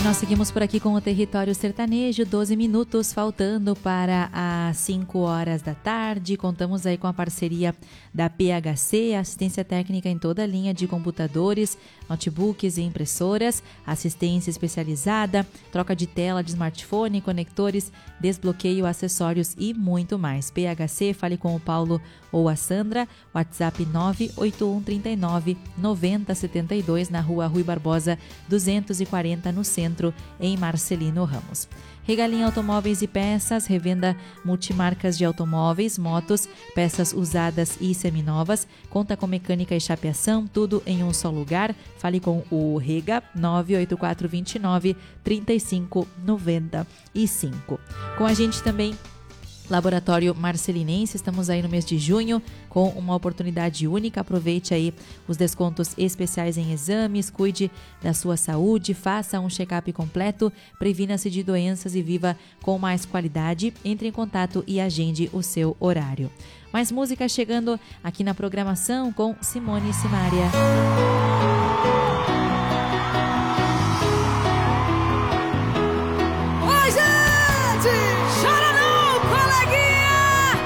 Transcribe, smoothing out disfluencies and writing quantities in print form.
Nós seguimos por aqui com o Território Sertanejo, 12 minutos faltando para as 5 horas da tarde. Contamos aí com a parceria da PHC, assistência técnica em toda a linha de computadores, notebooks e impressoras, assistência especializada, troca de tela de smartphone, conectores, desbloqueio, acessórios e muito mais. PHC, fale com o Paulo ou a Sandra, WhatsApp 981399072, na rua Rui Barbosa 240, no centro, em Marcelino Ramos. Regalinha Automóveis e Peças, revenda multimarcas de automóveis, motos, peças usadas e seminovas, conta com mecânica e chapeação, tudo em um só lugar. Fale com o Rega, 98429-3595. Com a gente também Laboratório Marcelinense, estamos aí no mês de junho com uma oportunidade única. Aproveite aí os descontos especiais em exames, cuide da sua saúde, faça um check-up completo, previna-se de doenças e viva com mais qualidade. Entre em contato e agende o seu horário. Mais música chegando aqui na programação com Simone e Simaria.